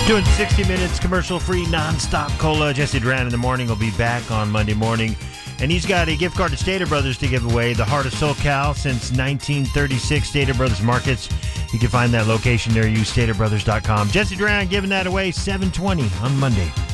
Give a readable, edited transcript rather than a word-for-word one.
Doing 60 minutes commercial-free, non-stop cola. Jesse Duran in the morning will be back on Monday morning. And he's got a gift card to Stater Brothers to give away. The heart of SoCal since 1936, Stater Brothers Markets. You can find that location near you, StaterBrothers.com. Jesse Duran giving that away 7:20 on Monday.